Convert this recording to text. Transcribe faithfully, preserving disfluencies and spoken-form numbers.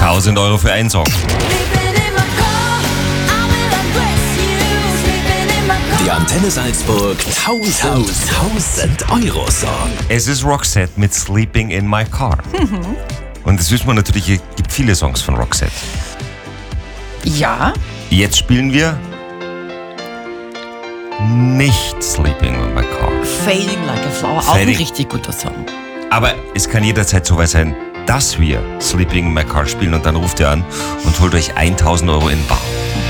tausend Euro für einen Song. Der Antenne Salzburg tausend Euro Song. Es ist Roxette mit Sleeping in My Car. Mhm. Und das wissen wir natürlich, es gibt viele Songs von Roxette. Ja. Jetzt spielen wir nicht Sleeping in My Car. Fading Like a Flower, auch ein Fading. richtig guter Song. Aber es kann jederzeit so weit sein, dass wir Sleeping in My Car spielen und dann ruft ihr an und holt euch tausend Euro in bar.